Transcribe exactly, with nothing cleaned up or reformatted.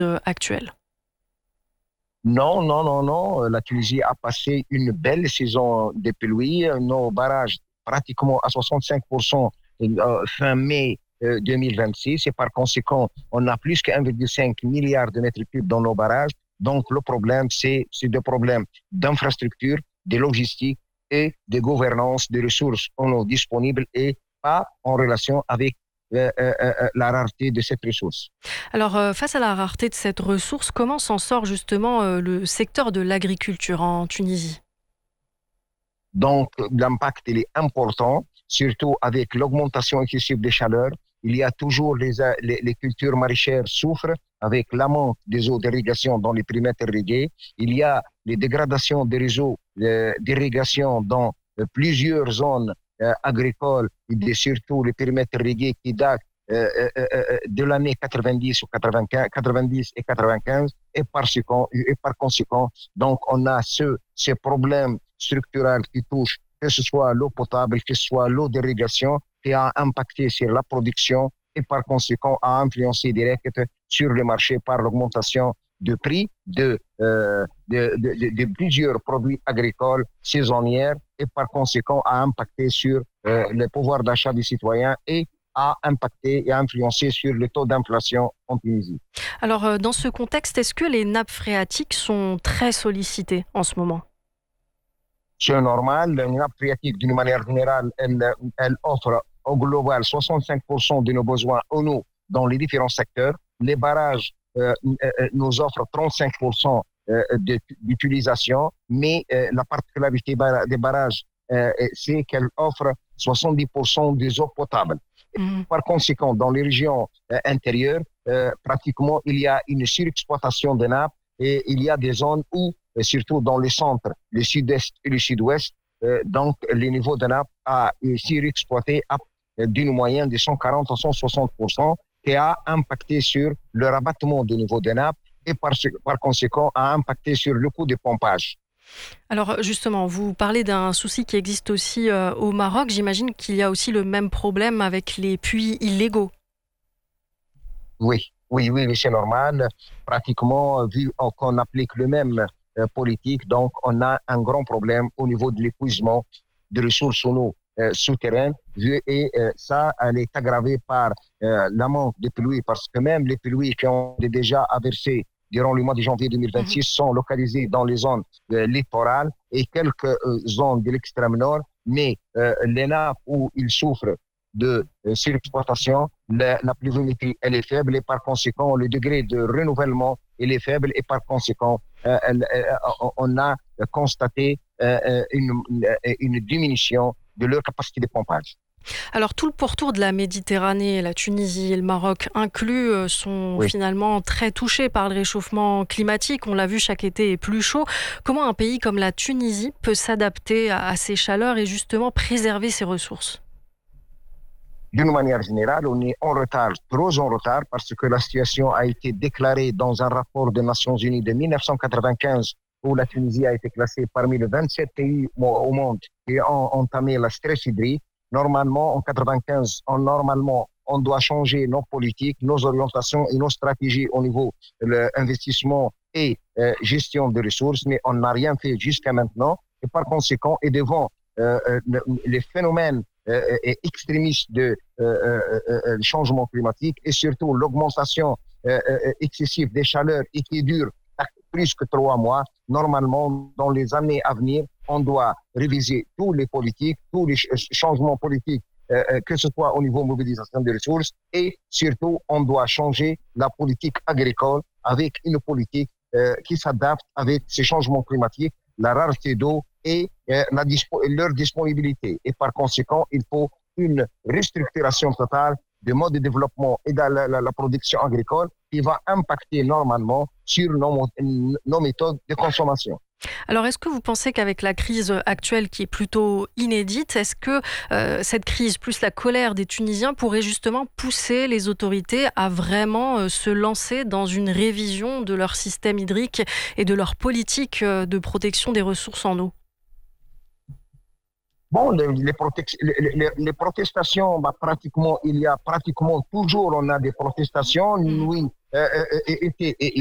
euh, actuelle? Non, non, non, non. La Tunisie a passé une belle saison des pluies. Nos barrages pratiquement à soixante-cinq pour cent euh, fin mai euh, deux mille vingt-six. Et par conséquent, on a plus que un virgule cinq milliard de mètres cubes dans nos barrages. Donc, le problème, c'est, c'est des problèmes d'infrastructure, de logistique et de gouvernance des ressources en eau disponibles et pas en relation avec euh, euh, euh, la rareté de cette ressource. Alors, euh, face à la rareté de cette ressource, comment s'en sort justement euh, le secteur de l'agriculture en Tunisie? Donc, l'impact, il est important, surtout avec l'augmentation excessive des chaleurs. Il y a toujours les, les, les cultures maraîchères souffrent avec la manque des eaux d'irrigation dans les périmètres irrigués. Il y a les dégradations des réseaux euh, d'irrigation dans euh, plusieurs zones euh, agricoles et surtout les périmètres irrigués qui datent euh, euh, euh, de l'année quatre-vingt-dix ou quatre-vingt-quinze, quatre-vingt-dix et quatre-vingt-quinze et par, et par conséquent, donc on a ce, ces problèmes structurels qui touchent que ce soit l'eau potable, que ce soit l'eau d'irrigation, qui a impacté sur la production et par conséquent a influencé direct sur le marché par l'augmentation de prix de, euh, de, de, de, de plusieurs produits agricoles saisonniers et par conséquent a impacté sur euh, le pouvoir d'achat des citoyens et a impacté et influencé sur le taux d'inflation en Tunisie. Alors, euh, dans ce contexte, est-ce que les nappes phréatiques sont très sollicitées en ce moment? C'est normal, une nappe phréatique, d'une manière générale, elle, elle offre au global soixante-cinq pour cent de nos besoins en eau dans les différents secteurs. Les barrages euh, euh, nous offrent trente-cinq pour cent euh, d'utilisation, mais euh, la particularité des barrages, euh, c'est qu'elle offre soixante-dix pour cent des eaux potables. Mmh. Par conséquent, dans les régions euh, intérieures, euh, pratiquement, il y a une surexploitation des nappes et il y a des zones où, euh, surtout dans le centre, le sud-est et le sud-ouest, euh, donc le niveau de nappe a surexploité à, euh, d'une moyenne de cent quarante à cent soixante pour cent qui a impacté sur le rabattement du niveau de nappe et par, par conséquent a impacté sur le coût de pompage. Alors justement, vous parlez d'un souci qui existe aussi euh, au Maroc. J'imagine qu'il y a aussi le même problème avec les puits illégaux. Oui, oui, oui, oui, c'est normal. Pratiquement, vu qu'on applique le même euh, politique, donc on a un grand problème au niveau de l'épuisement des ressources en eau euh, souterraines. Et euh, ça, elle est aggravée par euh, la manque de pluie, parce que même les pluies qui ont été déjà versées durant le mois de janvier deux mille vingt-six Mmh. sont localisées dans les zones euh, littorales et quelques euh, zones de l'extrême nord, mais euh, les nappes où ils souffrent de euh, surexploitation, la, la pluviométrie elle est faible et par conséquent le degré de renouvellement il est faible et par conséquent euh, elle, euh, on a constaté euh, une, une diminution de leur capacité de pompage. Alors tout le pourtour de la Méditerranée, la Tunisie et le Maroc inclus, euh, sont Oui. finalement très touchés par le réchauffement climatique. On l'a vu, chaque été est plus chaud. Comment un pays comme la Tunisie peut s'adapter à, à ces chaleurs et justement préserver ses ressources? D'une manière générale, on est en retard, trop en retard, parce que la situation a été déclarée dans un rapport des Nations Unies de mille neuf cent quatre-vingt-quinze, où la Tunisie a été classée parmi les vingt-sept pays au monde qui ont entamé la stress hydrique. Normalement, en quatre-vingt-quinze, on, normalement, on doit changer nos politiques, nos orientations et nos stratégies au niveau de l'investissement et euh, gestion des ressources, mais on n'a rien fait jusqu'à maintenant. Et par conséquent, et devant euh, les phénomènes euh, extrémistes de euh, euh, euh, changement climatique et surtout l'augmentation euh, euh, excessive des chaleurs et qui dure plus que trois mois, normalement, dans les années à venir, on doit réviser tous les politiques, tous les ch- changements politiques, euh, que ce soit au niveau mobilisation des ressources, et surtout, on doit changer la politique agricole avec une politique euh, qui s'adapte avec ces changements climatiques, la rareté d'eau et euh, la dispo- leur disponibilité. Et par conséquent, il faut une restructuration totale des modes de développement et de la, la, la production agricole qui va impacter normalement sur nos, nos méthodes de consommation. Alors, est-ce que vous pensez qu'avec la crise actuelle qui est plutôt inédite, est-ce que euh, cette crise plus la colère des Tunisiens pourrait justement pousser les autorités à vraiment euh, se lancer dans une révision de leur système hydrique et de leur politique euh, de protection des ressources en eau? Bon, les, les, protec- les, les, les protestations, bah, pratiquement, il y a pratiquement toujours, on a des protestations. Mhm. Oui, euh, euh, euh, était,